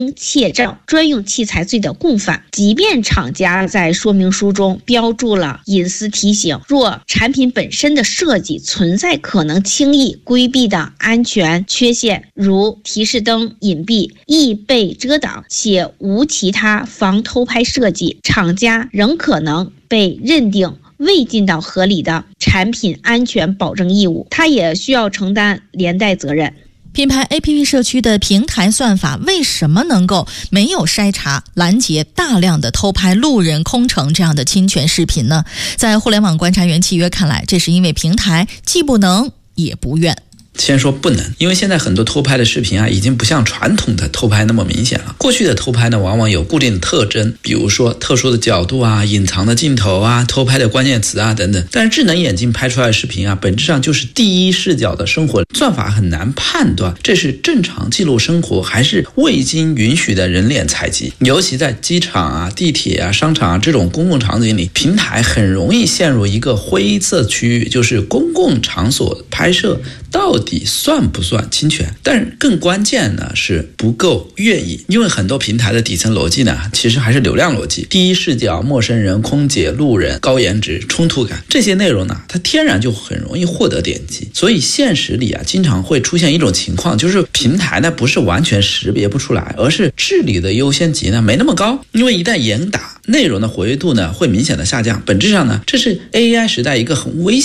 窃照专用器材罪的共犯。即便厂家在说明书中标注了隐私提醒，若产品本身的设计存在可能轻易规避的安全缺陷，如提示灯隐蔽、易被遮挡且无其他防偷拍设计，厂家仍可能被认定未尽到合理的产品安全保证义务，它也需要承担连带责任。 品牌 APP 社区的平台算法为什么能够没有筛查拦截大量的偷拍路人空乘这样的侵权视频呢？在互联网观察员契约看来，这是因为平台既不能也不愿。 先说不能，因为现在很多偷拍的视频已经不像传统的偷拍那么明显了。过去的偷拍呢，往往有固定的特征，比如说特殊的角度隐藏的镜头偷拍的关键词等等。但是智能眼镜拍出来的视频本质上就是第一视角的生活，算法很难判断这是正常记录生活还是未经允许的人脸采集。尤其在机场地铁商场这种公共场景里，平台很容易陷入一个灰色区域，就是公共场所拍摄到底算不算侵权？但是更关键呢是不够愿意，因为很多平台的底层逻辑呢，其实还是流量逻辑，第一视角、陌生人、空姐、路人、高颜值、冲突感这些内容呢，它天然就很容易获得点击。所以现实里经常会出现一种情况，就是平台呢不是完全识别不出来，而是治理的优先级呢没那么高，因为一旦严打，内容的活跃度呢会明显的下降。本质上呢，这是 AI 时代一个很危险